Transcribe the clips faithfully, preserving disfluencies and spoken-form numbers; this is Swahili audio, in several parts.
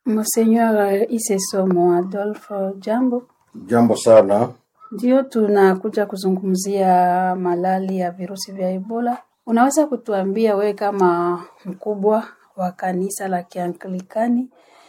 Monseigneur Isesomo Adolphe, jambo. Jambo sana. Ndio tunakuja kuzungumzia malali ya virusi vya Ebola. Unaweza kutuambia we kama mkubwa wa kanisa la Kianglikani,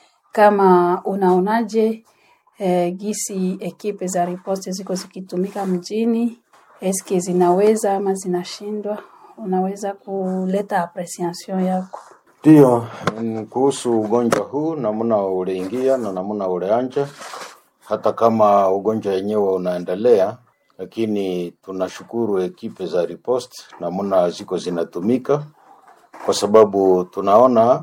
kama unaonaje eh, gisi ekipe za riposte ziko zikitumika mjini, eske zinaweza ama zinashindwa? Unaweza kuleta apreciation yako? Ndio, kuhusu ugonjwa huu namna uleingia na namna uleanja, hata kama ugonjwa yenyewe unaendelea, lakini tunashukuru ekipe za riposte namna ziko zinatumika, kwa sababu tunaona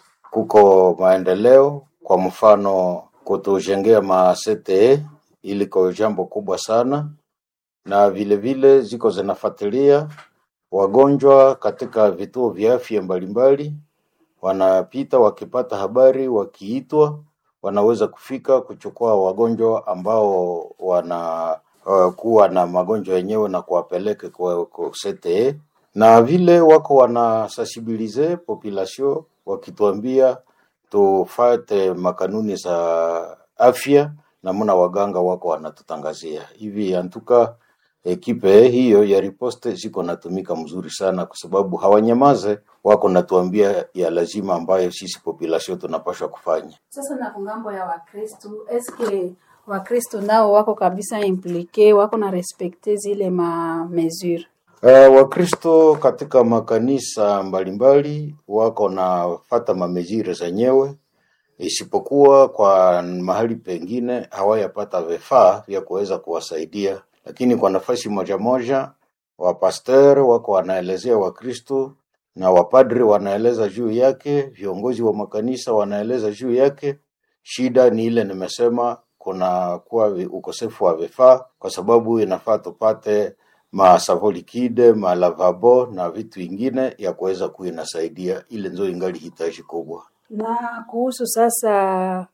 kuko maendeleo. Kwa mfano kutujengea ma C T E iliko jambo kubwa sana, na vile vile ziko zinafuatilia wagonjwa katika vituo vya afya mbalimbali. Wanapita wakipata habari, wakiitwa wanaweza kufika kuchukua wagonjwa ambao wana uh, kuwa na magonjwa yenyewe na kuwapeleka kwa, kwa C T E. Na vile wako wana sensibilize population wakituambia tufate makanuni za afya, na muna waganga wako wanatutangazia hivi. Antuka ekipe hiyo ya riposte ziko natumika mzuri sana, kwa sababu hawanyamaze, wako natuambia ya lazima ambayo sisi population tunapaswa kufanya. Sasa na kungambo ya Wakristo, eske Wakristo nao wako kabisa implike, wako na respecte zile ma mesure? Uh, Wakristo katika makanisa mbalimbali wako na fata ma mesure zenyewe, isipokuwa kwa mahali pengine hawayapata vifaa vya kuweza kuwasaidia. Lakini kwa nafasi moja moja wa pastor wako wanaelezea Wakristo, na wapadri wanaeleza juu yake, viongozi wa makanisa wanaeleza juu yake. Shida ni ile nimesema, kuna kuwa ukosefu wa vifaa, kwa sababu inafaa tupate masavo likide, malavabo na vitu vingine ya kuweza kuinasaidia, ile ndio ingali hitaji kubwa. Na kuhusu sasa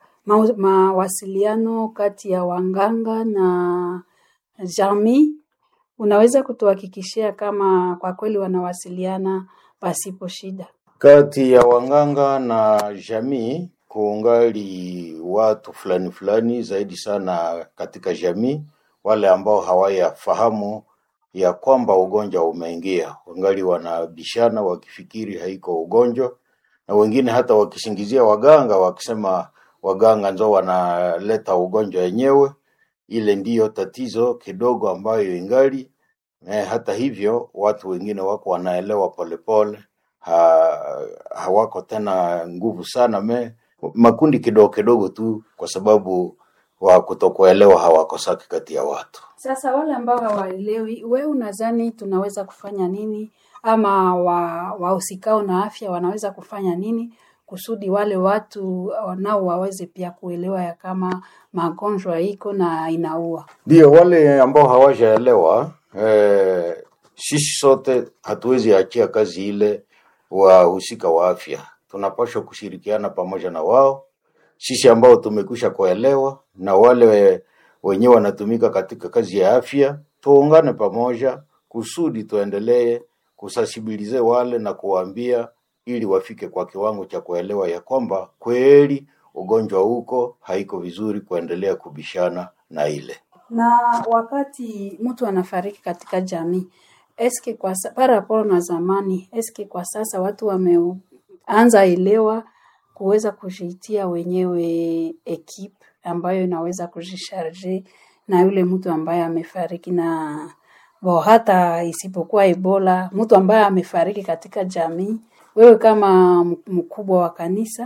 mawasiliano kati ya wanganga na jamii, unaweza kutuhakikishia kama kwa kweli wanawasiliana pasipo shida? Kati ya wanganga na jamii kuungali watu fulani fulani zaidi sana katika jamii, wale ambao hawayafahamu ya kwamba ugonjwa umeingia, wangali wanabishana wakifikiri haiko ugonjwa, na wengine hata wakisingizia waganga wakisema waganga ndio wanaleta ugonjwa yenyewe. Ile ndiyo tatizo kidogo ambayo ingali. Eh, hata hivyo watu wengine wako wanaelewa polepole, ha, hawako tena nguvu sana, me makundi kidogo kidogo tu, kwa sababu wa kutokuelewa hawako saki kati ya watu. Sasa wale ambao hawaelewi, wewe unadhani tunaweza kufanya nini, ama wa wahusikao na afya wanaweza kufanya nini kusudi wale watu nao waweze pia kuelewa ya kama magonjwa iko na inaua? Ndio, wale ambao hawajaelewa, eh, sisi sote hatuwezi achia kazi ile wahusika wa afya. Tunapaswa kushirikiana pamoja na wao, sisi ambao tumekwisha kuelewa na wale wenyewe wanatumika katika kazi ya afya, tuungane pamoja kusudi tuendelee kusensibilize wale na kuwaambia, ili wafike kwa kiwango cha kuelewa ya kwamba kweli ugonjwa huko haiko vizuri kuendelea kubishana na ile. Na wakati mtu anafariki katika jamii, eske kwa paraporo na zamani, eske kwa sasa watu wameanza elewa kuweza kujitia wenyewe ekipe ambayo inaweza kujisharge na yule mtu ambaye amefariki? Na bo hata isipokuwa Ebola, mtu ambaye amefariki katika jamii, wewe kama mkubwa wa kanisa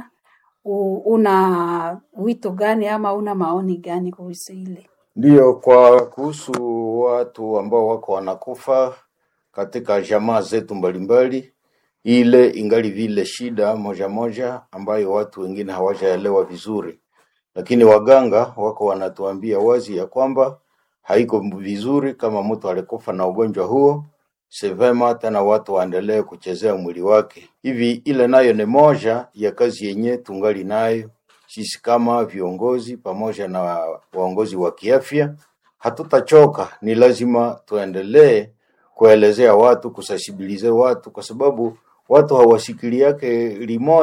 una wito gani ama una maoni gani kuhusu ile? Ndio, kwa kuhusu watu ambao wako wanakufa katika jamaa zetu mbalimbali, ile ingali vile shida moja moja ambayo watu wengine hawajaelewa vizuri. Lakini waganga wako wanatuambia wazi ya kwamba haiko vizuri kama mtu alikufa na ugonjwa huo, sevema tena watu waendelee kuchezea mwili wake. Hivi ile nayo ni moja ya kazi yenye tungali nayo sisi kama viongozi pamoja na waongozi wa kiafya. Hatutachoka, ni lazima tuendelee kuelezea watu, kusensibilize watu, kwa sababu watu hawasikili yake limoya.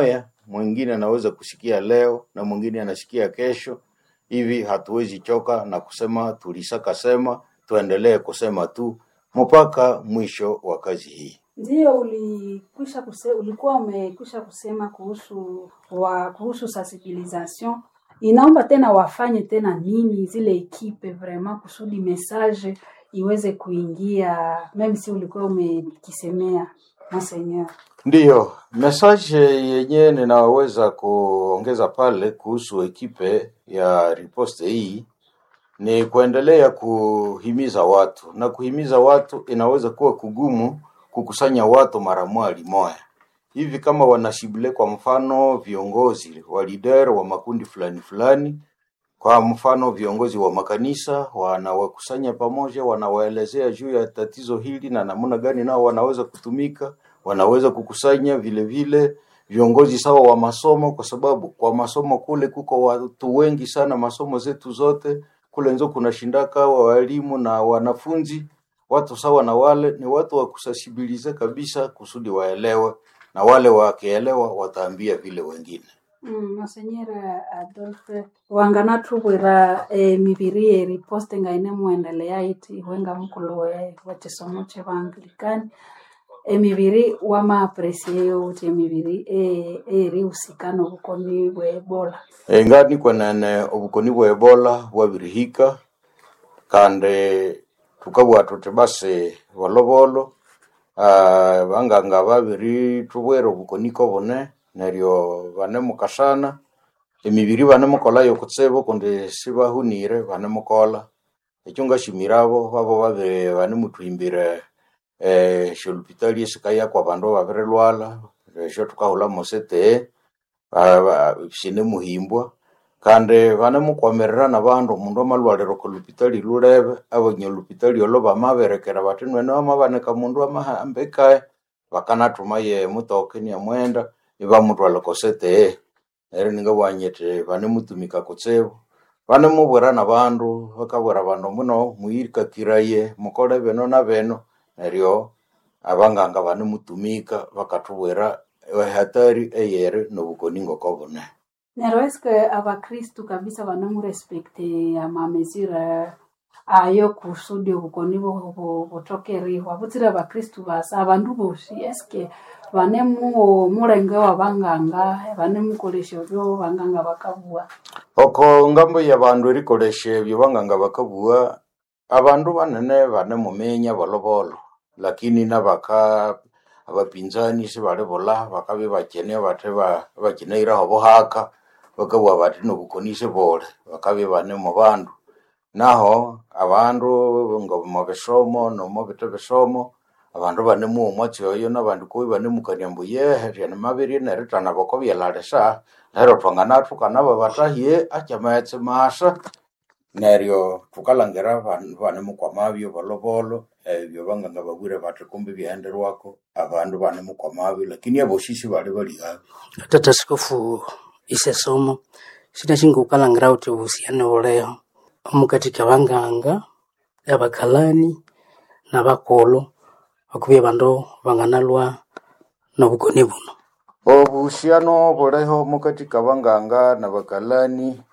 mwingine anaweza kusikia leo na mwingine anasikia kesho. Hivi hatuwezi choka na kusema tulisaka sema, tuendelee kusema tu mpaka mwisho wa kazi hii. Ndio ulikwisha kusema, ulikuwa umekwisha kusema kuhusu wa kuhusu sensibilisation. Inaomba tena wafanye tena nini zile ekipe vraiment kusudi message iweze kuingia, meme si ulikuwa umekisemea Monseigneur. Ndiyo, message yenye ninaweza kuongeza pale kuhusu ekipe ya riposte hii ni kuendelea kuhimiza watu, na kuhimiza watu inaweza kuwa kugumu kukusanya watu mara moja moja. Hivi kama wanashibile kwa mfano viongozi wa leader wa makundi fulani fulani, kwa mfano viongozi wa makanisa wanawakusanya pamoja, wanawaelezea juu ya tatizo hili na namna gani nao wanaweza kutumika, wanaweza kukusanya vile vile viongozi sawa wa masomo, kwa sababu kwa masomo kule kuko watu wengi sana, masomo zetu zote kule nzo kuna shindaka wa walimu na wanafunzi, watu sawa na wale ni watu wa kusasibilize kabisa kusudi waelewe, na wale wakielewa wataambia vile wengine. Mm, Monseigneur Adolphe wangana tubwira e, mibiri riposte ngaine muendelea iti wenga mkuloe wachesomo chevanglikani emibiri wama aprecie yote emibiri e eri usikano bukoni bwa Ebola. Engani kwa nene obukoni bwa Ebola bwabirihika kande tukabwa tutebase bolobolo ah banganga babiri tubwero obukoni ko bone neryo bane mukashana emibiri bane mukola yo kutsebo konde sibahunire bane mukola ecyonga shimirabo babo babe bane mutwimbire eh shulpitali esikaya kwa bandu babirelwala resho tukahula mosete aba shine muhimbwa kande bane mukwamerera nabandu mundu amalwalero ko lupitali lurebe abonye lupitali oloba maberekera batinwe no mabaneka mundu amahambeka bakanatuma ye mutoke ni amwenda iba mutwala kosete ere ninga bwanyete bane mutumika kutsebo bane mubwera nabandu bakabwera bandu muno muirika kiraye mukole beno na beno neryo abanganga bane mutumika bakatubwera hatari eyere no bukoningo kobone. Nero eske abakristu kabisa banamu respecte ama mesure ayo kusudi ubukoni bo butokeri wabutira abakristu basa abandu boshi eske banemu murenge wa banganga banemu kolesho byo banganga bakabua oko ngambo ya bandu erikoleshe byo banganga bakabua abandu banene banemu menya bolobolo lakini nabaka abapinzani sibale bola bakabe bakene bateba bakineira hobohaka bakabwa bati no bukonise bole bakabe bane mu bandu naho abandu ngo mu besomo no mu bitebesomo abandu bane mu omwatsi oyo nabandu ko bane mu kanyambu yehe na mabiri neritana bakobya lalesa nero twangana tukana batahiye achamatse masha neryo tukalangera bane mu kwamabyo bolobolo ebyo banganga bagure bati kumbe byenderwako abandu bane mu kwamabyo lakini abo shishi bali bali habi tata sikofu ise somo sina shingo kalangira uti uhusiano oleo omukatika banganga abakalani nabakolo akubye bandu banganalwa nobukoni buno obuhusiano boleho mukatika banganga nabakalani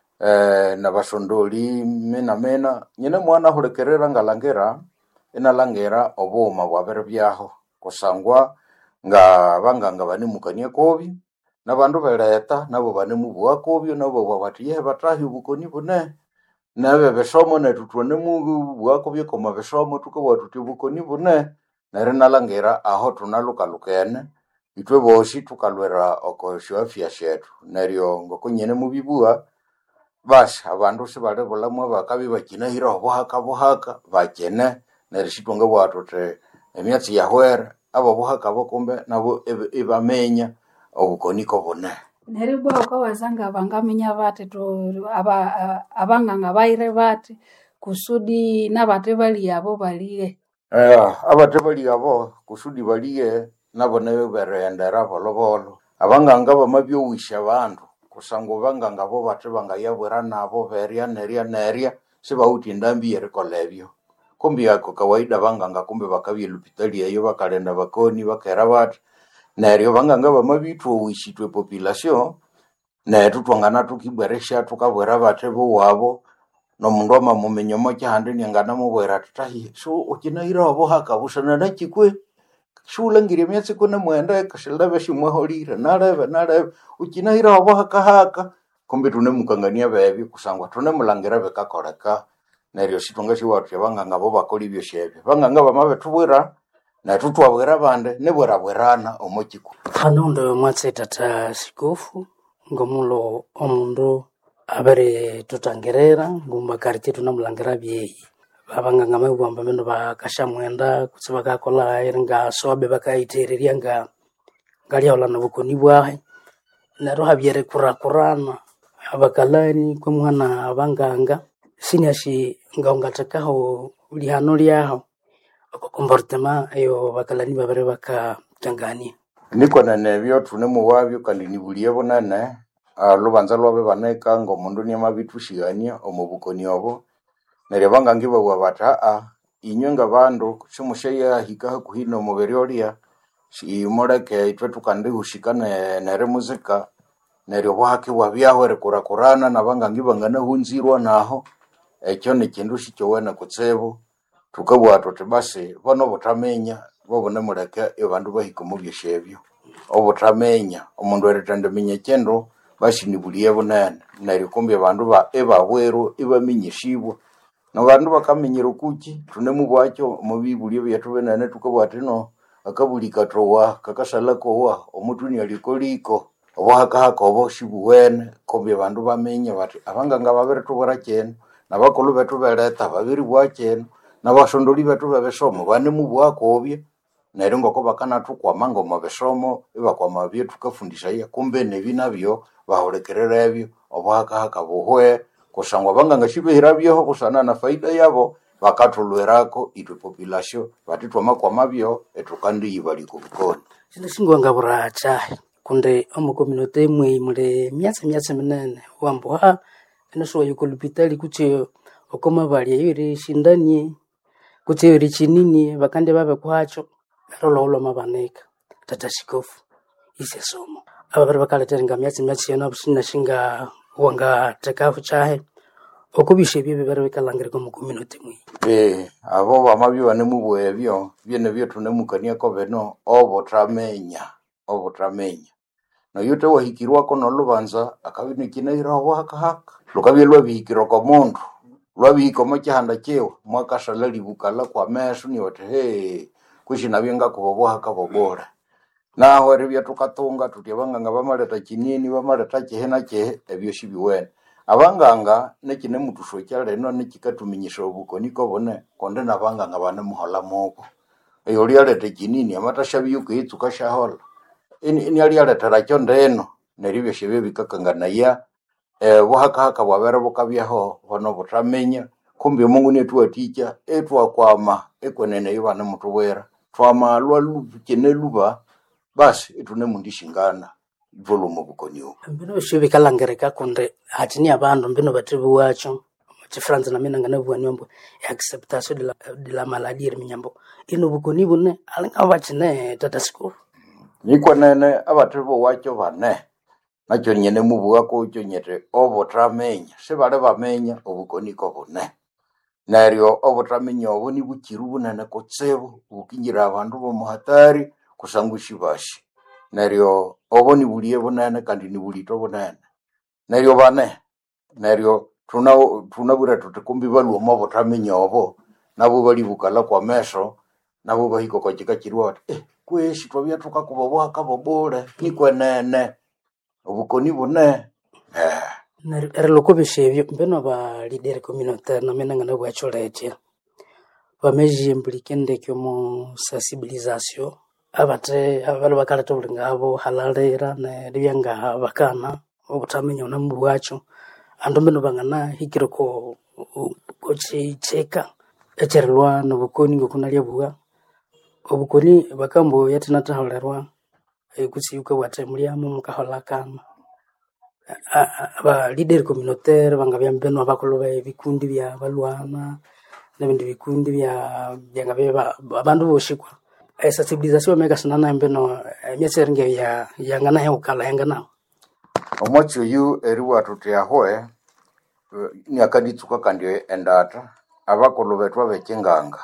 eh nabashondoli mena mena nyine mwana hulekerera ngalangera inalangera oboma bwabere byaho kusangwa nga banganga bane mukanye kobi nabandu beleta nabo bane mubuwa kobyo nabo babatiye batahi ubukoni bune nabe besomo na tutwane mu bwako byo koma besomo tukabwa tuti ubukoni bune nare nalangera aho tunaluka lukene itwe boshi tukalwera okosho afya shetu naryo ngoko nyene mubibua bas abandu sibale bolamwe bakabi bakina hira obuhaka buhaka bakene nerishitwa ngabo atote emyatsi yahwera abo buhaka bokumbe nabo ibamenya obukoni ko bone neribwa ukawazanga bangamenya bate to aba abanganga baire bate kusudi nabate bali abo baliye eh abate bali abo kusudi baliye nabo nayo berendera bolobolo abanganga bamabyo wisha bandu kusango banganga bo bate bangayabwera nabo beria neria neria sibauti ndambi yerekolebyo kumbi yako kawaida banganga kumbe bakabye lupitali eyo bakalenda bakoni bakera bate neryo banganga bamabitwa wishitwe population netu twangana tukibweresha tukabwera batebo wabo no mundu amamumenyomo cyahande nyangana mubwera tutahi so ukinahira abo hakabusana nakikwe shulangire myatsi kuna mwenda kashilda bashimwe holira narebe narebe ukinahira abo hakahaka kumbe tune mukangania bebi kusangwa tune mulangira bekakoreka neryo sitonga shiwatwe banganga bo bakoli byo shebe banganga bamabe tubwera na tutwabwera bande nebwera bwerana omokiku hano ndo mwatse tata sikofu ngomulo omundu abere tutangerera ngumba karite tunamulangira byeyi babanganga mabwamba meno bakashamwenda kutsiba kakola iringa sobe bakaitereria nga ngali ola nabukoni bwahe naro habyere kurakurana abakalani kwa mwana abanganga sinyashi ngaongatakaho lihano lyaho ako comportement ayo bakalani babere bakatangania niko na nebyo tune muwabyo kandi nibuliye bonane lubanza lwabe baneka ngo mundu ni amabitushigania omubukoni obo nere bangangi bwa bata a inyonga bandu shimusheya hika kuhino muberyolia si moreke itwe tukande hushikana nere muzika nere wahake wabyaho rekura kurana na bangangi bangana hunzirwa naho ekyo ne kindu shicyowena kutsebo tukabwa totebase bono botamenya bobone mureke ebandu bahika mu byeshebyo obotamenya omundu eretande menye kendo bashinibuliye bonane nari kumbe abandu ba ebabwero ebamenyeshibwa no bandu bakamenyero kuki tune mu bwacyo mu bibuliye byatu benane tukabwate no akabulika trowa kakashala kowa omutuni alikoliko obwaka hakobo shibuwene kumbe abandu bamenye bati abanganga babere tubora cyene nabakolu betu beleta babiri bwacene nabashondoli betu bebesomo bane mu bwakobye nari ngoko bakana tukwama ngo mabesomo ibakwama bye tukafundisha ya kumbe nebinabyo bahorekerera ebyo obwaka hakabuhwe kusangwa banganga shibehira byo kusana na faida yabo bakatulwerako itwe population batitwa makwama byo etukandi yibali kubukoni sino singwanga buracha kunde omu community mwe mure myatsa myatsa minene wambo ha enoso yukolupitali kuche okoma bali yiri shindani kuche yiri chinini bakande babe kwacho rololo mabaneka tata sikofu ise somo ababere bakaletenga myatsi myatsi yana busina shinga wanga tekafu chahe okubishe bye bere bekalangire ko mu community mwe eh abo bamabyo bane mu bwebyo byene byo tunemukania ko beno obo tramenya obo tramenya no yote wahikirwa ko no lubanza akabine kinahira waka haka lukabyelwa bihikiro ko mundu lwabiko makyahanda cyewe mwakashalali bukala kwa mesu ni wote he kushina byenga kubobo haka bobora naho rebya tukatunga tutibanganga bamaleta kinini bamaleta kihena cye ebyo shibiwene abanganga nekine mutusho cyale no nekikatuminyisha obukoni ko bone konde nabanganga bane muhola moko eyo lyalete kinini amatashabi yuko yitsuka shahola ini ini lyalete rakyo ndeno neribyo shibe bikakangana ya eh wahaka haka wabera bukabyaho bono butamenya kumbe Mungu netu aticha etwa kwama ekwenene yibana mutubwera twama lwa kene luba basi etune mundishingana volume bukoniyo mbino shibe kalangereka konde hatini abandu mbino batibu wacho chi France na mina ngana bwa nyombo acceptation de la de la maladie minyambo ino bukoni bune alanga bachine tata school niko nene abatibu wacho bane nacho nyene mubuga ko cyo nyete obo tramenya se bale bamenya obukoni ko bune naryo obo tramenya obo ni bukiru bunana ko tsebo bukingira abandu bo muhatari kusangushibashi naryo obo ni buliye bunana kandi ni bulito bunana naryo bane naryo tuna tunabura tutekumbi balu obo tramenya obo nabo bali bukala kwa meso nabo bahiko ko kikakirwa eh kweshi twabya tukakubobo akabobore nikwe nene obukoni bune eh nere lokobeshebyo mbeno ba leader communautaire na menanga na bwa choletia bameji impliquende que mo sensibilisation abate abalo bakala tobulinga abo halalera na lyanga bakana obutamenya na mbuwacho ando mbeno bangana hikiro ko ko cheka echerwa no bukoni ngokuna lyabuga obukoni bakambo yatina taholerwa ekutsiyuka bwatemuliamu mukaholakana aba leader communautaire bangabya mbeno abakoloba ebikundi bya balwana n'ebindi bikundi bya byangabeba abandu boshikwa esa civilisation mega sanana mbeno myeseringe ya yangana he ukala yangana Omocho yu eriwa tutiahoe ni akaditsuka kandi endata abakolo betwa bekinganga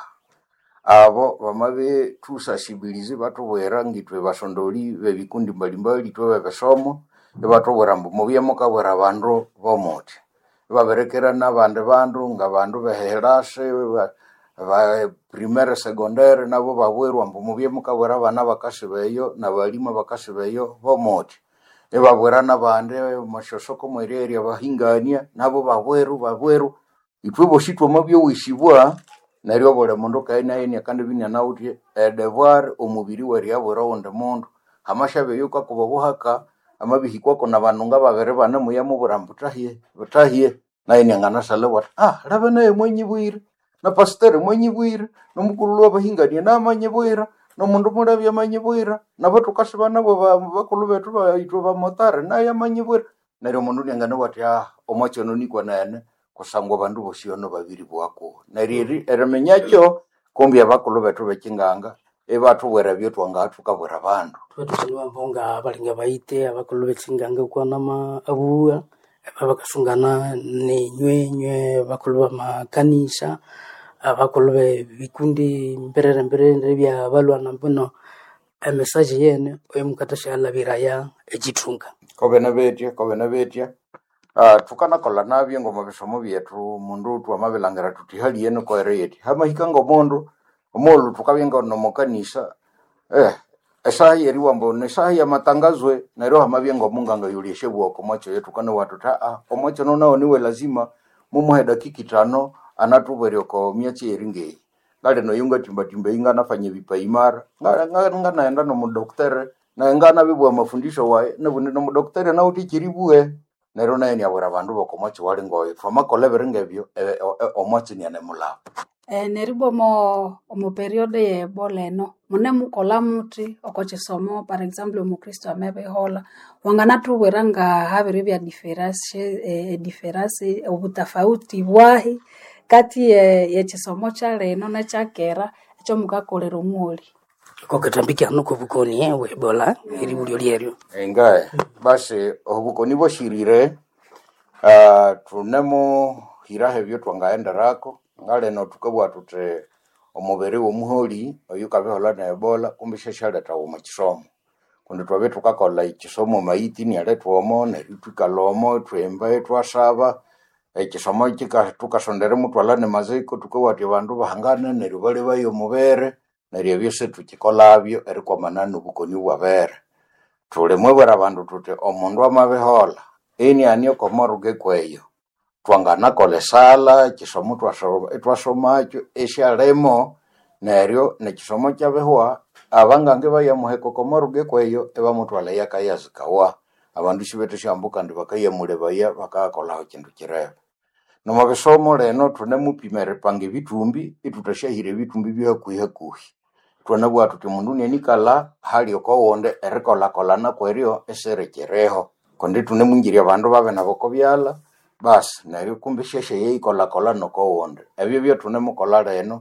abo bamabe tusasibilize batubwera ngitwe basondoli bebikundi mbalimbali twe besomo ebatubwera mbu mubyemo kabwera abandu bomote baberekera nabande bandu nga bandu beherase ba primaire secondaire nabo babwerwa mbu mubyemo kabwera bana bakasibeyo nabalima bakasibeyo bomote ebabwera nabande mashosoko mwereria bahingania nabo babweru babweru itwe boshitwa mabyo wishibwa naryo bole mundu kaina yene kandi binya nauti devoir omubiri wari abora onde mundu amashabe yuka kubabuhaka amabihikwa kona bantu nga babere bana muya mu burambutahiye butahiye naine ngana sale wat ah rabana mwenyi bwire na pastor mwenyi bwire no mukulu wabahingania na manye bwira no mundu murabya manye bwira nabo tukashibana bo bakulu betu baitwa ba motare na yamanye bwira naryo mundu ngana wat ya omachono ni kwa nane kusangwa bandu boshiyono babiri bwako nariri eremenyacho kombi abakulu betu bekinganga ebatubwera byo twanga tukabwera bandu twetushilwa mbonga balinga baite abakulu bekinganga kwana ma abuwa abakasungana ne nywenywe bakulu ba makanisa abakulu be bikundi mberere mberere bya balwana mbono a message yene oyemkatasha labiraya ejitunga kobena betia kobena betia ah uh, tukana kola nabye ngoma bisomo byetu mundu twamabelangera tuti hali yene ko ereyeti hama hikango mundu omolu tukabyenga no mokanisa eh esa yeri wambo ne sahi ya matangazwe na roho mabyengo munganga yulishe bwoko mocho yetu kana watu ta ah omocho no nao niwe lazima mumuhe dakika tano anatubweryo ko myachi eringe ngale no yunga timba timba inga nafanye bipa imara ngana ngana naenda no mudoktere na ngana bibwa mafundisho wae na bunne no mudoktere na uti kiribue nero na eni abura bandu boko mocho wali ngoye fama kolebere ngebyo omocho ni anemula eh neribo mo omo periode ye boleno mune mukola muti okochisomo par exemple mu Kristo amebe hola wangana tuweranga habiri bya difference eh, difference obutafauti bwahi kati ye, ye chisomo cha leno na chakera echo mukakolera omuli ko katambiki anuko bukoni ewe bola iri bulyo lyeryo engae basi obukoni boshirire ah uh, tunemo hirahe byo twangaenda rako ngale no tukabwa tute omubere wo muholi oyukabehola na ebola kumbishashale tawo machisomo kundi twabe tukakola ichisomo maiti ni ale twomo na tukalomo twemba twasaba echisomo kika tukasondere mutwala ne maziko tukawati bandu bahangana ne rubale bayo mubere na ryebise tukikolabyo erikomana nobukoni bwabere tule mwebera bandu tute omundu amabehola eni anyo komoruge kweyo twangana kolesala kisomo twasoma twasomacho eshalemo neryo ne kisomo kyabehwa abangange bayamuheko komoruge kweyo eba mutwala yakayazikawa abandu shibeto shambuka ndi bakayemule baya bakakola kindu kirebe no mabisomo leno tunemupimere pange bitumbi itutashahire bitumbi bya kuyakuhi twanabwa tuti mundu nenikala hali okowonde erikola kolana kweryo eserekereho konde tunemungiria abandu babe naboko byala bas neryo kumbisheshe yeikola kola noko wonde ebyo byo tunemukola leno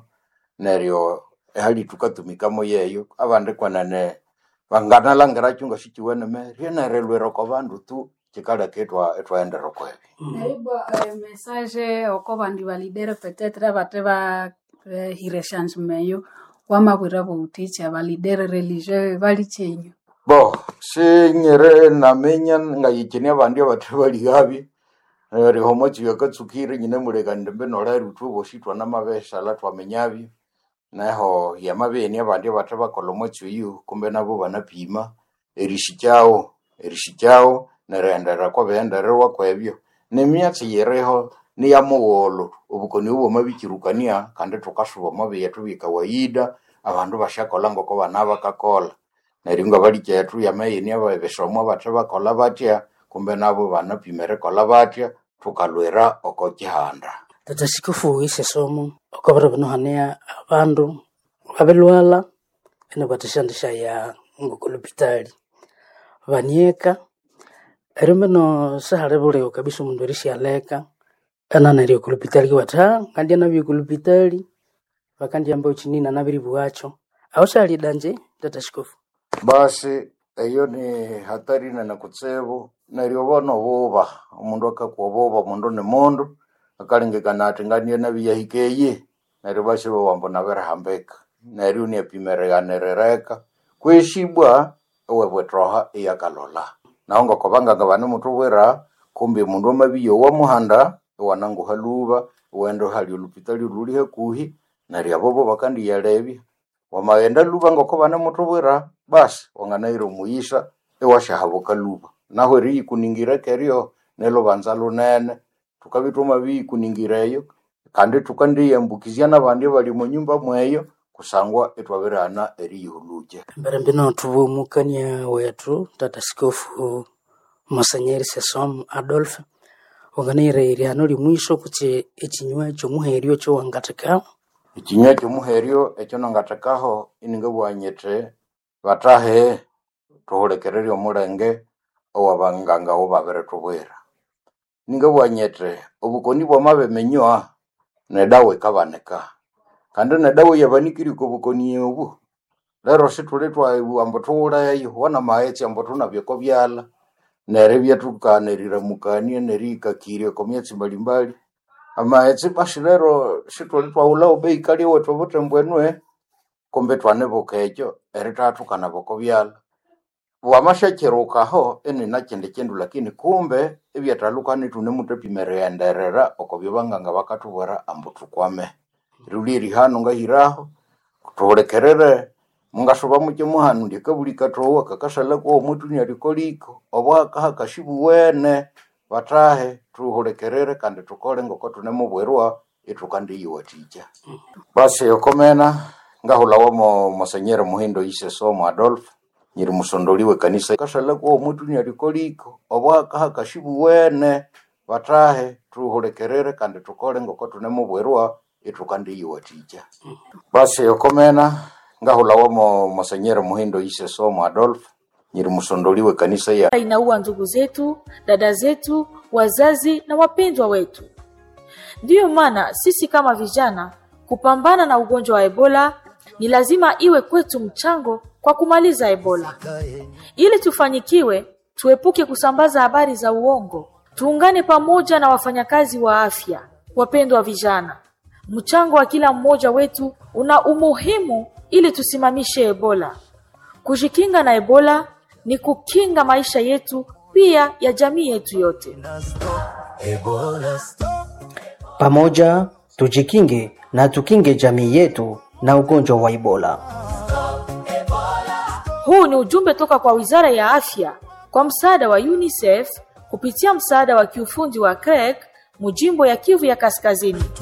neryo hali tukatumika moyeyo abande kwanane bangana langera chunga shichiwene me riena relwero ko bandu tu kikala ketwa etwaendero kwebi neribo eh, message okobandi validere peut-être abateba eh, hireshange meyo wamabwira bo uticha validere religieux valichenyo bo sinyere namenya ngayikine abandi abateba ligabi eri homochi yakatsukire nyine murega ndembe norari utubo shitwa namabesha la twamenyabi naho yamabeni abandi bataba kolomochi yu kumbe nabo banapima erishikyawo erishikyawo nerendera ko benderwa kwebyo nemyatsi yereho ni yamuwolo ubukoni ubo mabikirukania kandi tukashuba mabe yatubika waida abandu bashakola ngoko banaba kakola neringa bali kyetu yamayeni ababeshomo bataba kola batya kumbe nabo banapimere kola batya tukalwera okokihanda tatashikufu ise somo okobara bano hania abandu abelwala ene batashandisha ya ngokolopitali banieka eremeno sahare bole kabisa mundu rishaleka ana nari okolopitali wata kandi na bikolopitali bakandi ambao chinina nabiri buacho Aushali danje tata shikofu. Basi eyo ni hatari na nakutsevo nariobono boba omundu akakuoboba omundu ni mundu akalengekana atinganie na biyahikeye neryo bashibo wambo naberahambeka neryo ni epimereganerereka kweshibwa owebwetroha eyakalola naonga kobanga ngabane mutu wera kumbe mundu amabiyo wa muhanda wanangu haluba wendo hali olupitali ruli hakuhi neryo abobo bakandi yalebi wamaenda luba ngoko bane mutu wera basi wanganairo muisha ewashahabuka luba naho ri kuningira keryo nelo banzalo nene tukabituma bi kuningireyo kandi tukandi ambukiziana bandi bali mu nyumba mweyo kusangwa etwaberana eri yuluje mbere mbino tubumukania wetu tata shikofu Monseigneur Sesom Adolphe wanganire iri hano limwisho kuti ekinywa cyo muherio cyo wangataka ikinywa cyo muherio ekyo nangatakaho iningabwanyete batahe tuholekerere omulenge owabanganga obabere tubwera ningabwanyete obukoni bwa mabemenywa nedawe kabaneka kandi nedawe yabanikiri ko bukoni obu lero situletwa ambo tuulayo wana maetse ambo tunabyeko byala nerebya tukanerira mukanie nerika kirio komyetsi mbalimbali amaetse bashirero situletwa ulao beikali wetwa butembwenwe kombe twane bokejo eritatu kana boko byala wamashacherukaho eni nakende kendu lakini kumbe ebyatalukane tune mutepimerenderera okobyobanganga bakatubora ambutukwame ruliri hano ngahiraho kutolekerere mungashoba muke muhanu ndikabulika towa kakashala ko mutu nyarikoliko obwaka hakashibu wene batahe tuholekerere kandi tukole ngoko tune mubwerwa etukandi yiwatija basi yokomena ngahula wamo Monseigneur Muhindo Sesom Adolphe nyiri musondoliwe kanisa kashala ko mutu nyarikoliko obwaka hakashibu wene batahe tuholekerere kandi tukole ngoko tune mubwerwa etukandi yiwatija basi yokomena ngahula wamo Monseigneur Muhindo Sesom Adolphe nyiri musondoliwe kanisa ya inaua ndugu zetu, dada zetu, wazazi na wapendwa wetu. Ndiyo maana sisi kama vijana kupambana na ugonjwa wa Ebola ni lazima iwe kwetu mchango kwa kumaliza Ebola. Ili tufanikiwe, tuepuke kusambaza habari za uongo. Tuungane pamoja na wafanyakazi wa afya. Wapendwa vijana, mchango wa kila mmoja wetu una umuhimu ili tusimamishe Ebola. Kujikinga na Ebola ni kukinga maisha yetu pia ya jamii yetu yote. Pamoja tujikinge na tukinge jamii yetu na ugonjwa wa Ebola. Huu ni ujumbe toka kwa Wizara ya Afya kwa msaada wa UNICEF kupitia msaada wa kiufundi wa C R E C mujimbo ya Kivu ya Kaskazini.